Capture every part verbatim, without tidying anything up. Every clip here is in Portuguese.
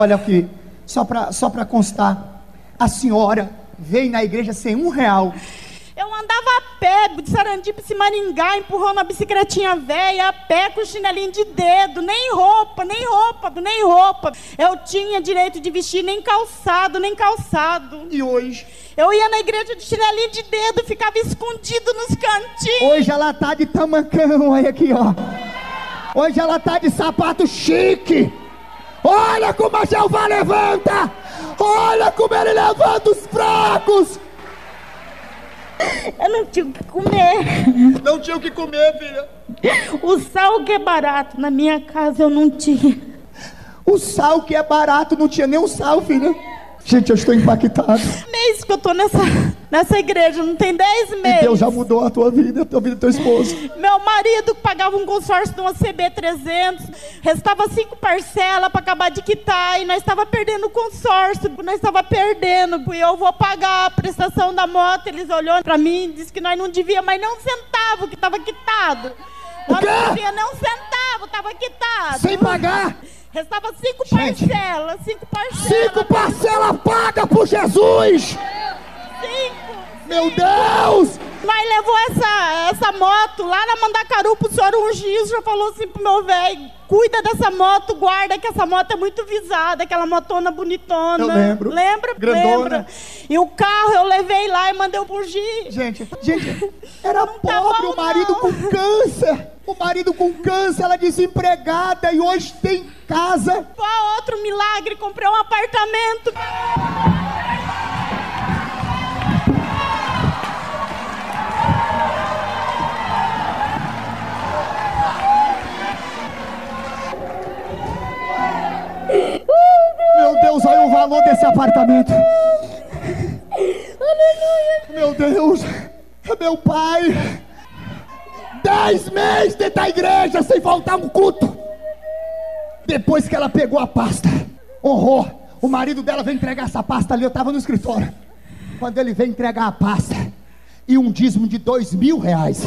Olha aqui, só para só para constar, a senhora veio na igreja sem um real. Eu andava a pé, de Sarandi para Maringá, empurrando a bicicletinha velha, a pé com chinelinho de dedo, nem roupa, nem roupa, nem roupa. Eu tinha direito de vestir nem calçado, nem calçado. E hoje? Eu ia na igreja de chinelinho de dedo, ficava escondido nos cantinhos. Hoje ela tá de tamancão, olha aqui, ó. Hoje ela tá de sapato chique. Olha como a Jeová levanta! Olha como ele levanta os fracos! Eu não tinha o que comer. Não tinha o que comer, filha. O sal que é barato, na minha casa eu não tinha. O sal que é barato, não tinha nem o sal, filha. Gente, eu estou impactado. Mês que eu tô nessa, nessa igreja, não tem dez meses. E Deus já mudou a tua vida, a tua vida do teu esposo. Meu marido pagava um consórcio de uma C B trezentos, restava cinco parcelas para acabar de quitar, e nós estava perdendo o consórcio, nós estava perdendo, e eu vou pagar a prestação da moto. Eles olhou para mim e disse que nós não devia mais nem um centavo, que estava quitado. O quê? Não devia nem um centavo, estava quitado. Sem pagar? Restava cinco Gente, parcelas, cinco parcelas. Cinco parcelas pagas por Jesus! Cinco! Meu Deus! Mas levou essa, essa moto lá na Mandacaru pro senhor ungir, o senhor falou assim pro meu velho: cuida dessa moto, guarda que essa moto é muito visada, aquela motona bonitona. Eu lembro. Lembra? Grandona. Lembra? E o carro eu levei lá e mandei eu ungir. Gente, gente, era Não tá pobre, bom, o marido não. com câncer. O marido com câncer, ela desempregada e hoje tem casa. Qual outro milagre? Comprei um apartamento. Meu Deus, olha o valor desse apartamento. Meu Deus, meu pai. Dez meses dentro da igreja sem faltar um culto. Depois que ela pegou a pasta, honrou. O marido dela veio entregar essa pasta ali, eu estava no escritório. Quando ele veio entregar a pasta e um dízimo de dois mil reais.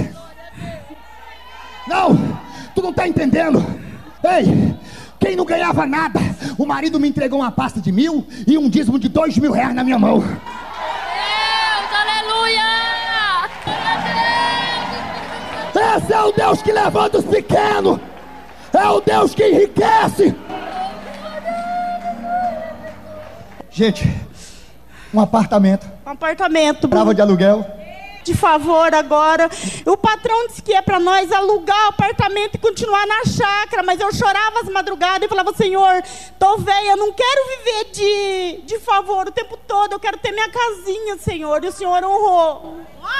Não, tu não está entendendo. Ei, quem não ganhava nada, o marido me entregou uma pasta de mil e um dízimo de dois mil reais na minha mão. Deus, aleluia! Esse é o Deus que levanta os pequenos. É o Deus que enriquece. Gente, um apartamento. Um apartamento. Brava de aluguel. De favor agora. O patrão disse que é para nós alugar o apartamento e continuar na chácara, mas eu chorava as madrugadas e falava: Senhor, tô velha, eu não quero viver de, de favor o tempo todo, eu quero ter minha casinha, Senhor. E o Senhor honrou.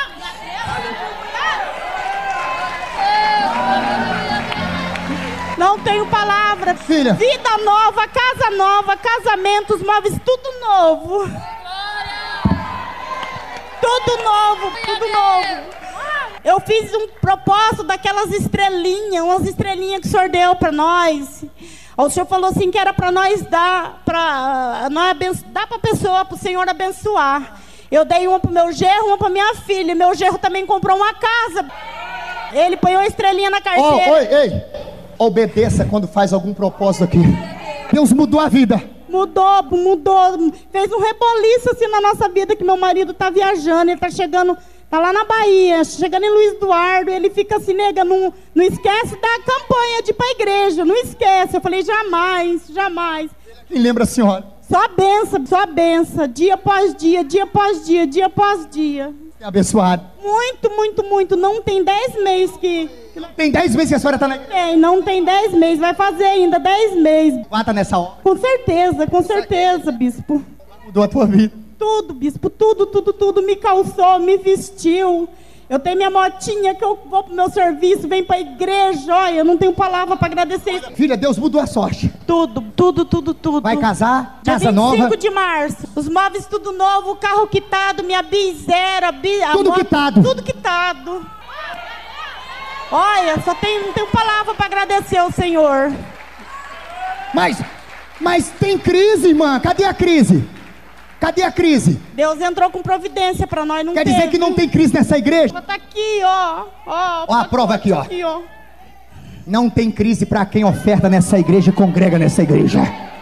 Não tenho palavra. Filha. Vida nova, casa nova, casamentos, móveis, tudo novo. Tudo novo, tudo novo. Eu fiz um propósito daquelas estrelinhas, umas estrelinhas que o senhor deu para nós. O senhor falou assim que era para nós dar, para nós dar para a pessoa, para o Senhor abençoar. Eu dei uma para o meu genro, uma para minha filha. Meu genro também comprou uma casa. Ele põe uma estrelinha na carteira. Oh, oi, ei, obedeça quando faz algum propósito aqui. Deus mudou a vida. Mudou, mudou. Fez um reboliço assim na nossa vida, que meu marido tá viajando, ele tá chegando, tá lá na Bahia, chegando em Luiz Eduardo, ele fica assim, nega, não, não esquece da campanha de ir pra igreja, não esquece. Eu falei: jamais, jamais. Quem lembra a senhora? Só benção, só benção, dia após dia, dia após dia, dia após dia. É abençoado. Muito, muito, muito. Não tem dez meses que... Tem dez meses que a senhora está na igreja? Tem, não tem dez meses. Vai fazer ainda dez meses. Guarda nessa hora. Com certeza, com certeza, bispo. Mudou a tua vida. Tudo, bispo, tudo, tudo, tudo. Me calçou, me vestiu. Eu tenho minha motinha que eu vou pro meu serviço, venho pra igreja. Olha, eu não tenho palavra pra agradecer isso. Filha, Deus mudou a sorte. Tudo, tudo, tudo, tudo. Vai casar, Dia casa vinte e cinco nova. de março. Os móveis tudo novo, o carro quitado, minha bis zero, a bis, a Tudo moto, quitado. Tudo quitado. Olha, só tenho, não tenho palavra pra agradecer ao Senhor. Mas, mas tem crise, irmã. Cadê a crise? Cadê a crise? Deus entrou com providência pra nós, não Quer teve. dizer que não tem crise nessa igreja? Ela tá aqui, ó. Ó, Ó a prova aqui, ó. aqui, ó. Não tem crise para quem oferta nessa igreja e congrega nessa igreja.